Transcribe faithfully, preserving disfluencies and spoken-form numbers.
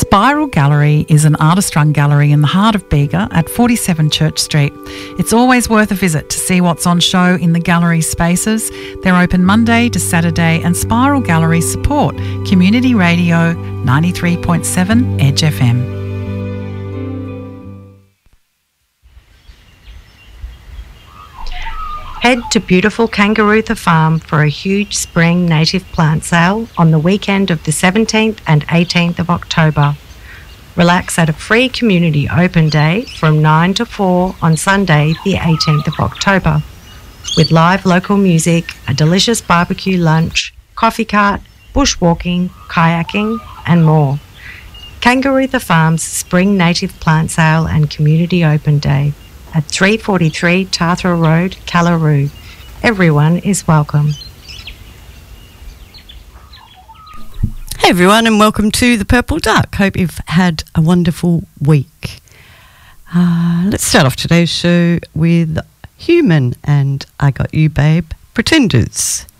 Spiral Gallery is an artist-run gallery in the heart of Bega at forty-seven Church Street. It's always worth a visit to see what's on show in the gallery spaces. They're open Monday to Saturday, and Spiral Gallery support Community Radio ninety-three point seven Edge F M. Head to beautiful Kangarootha Farm for a huge spring native plant sale on the weekend of the seventeenth and eighteenth of October. Relax at a free community open day from nine to four on Sunday the eighteenth of October, with live local music, a delicious barbecue lunch, coffee cart, bushwalking, kayaking and more. Kangarootha Farm's Spring Native Plant Sale and Community Open Day at three forty-three Tathra Road, Callaroo. Everyone is welcome. Hey everyone, and welcome to the Purple Duck. Hope you've had a wonderful week. Uh, let's start off today's show with Human and I Got You Babe, Pretenders.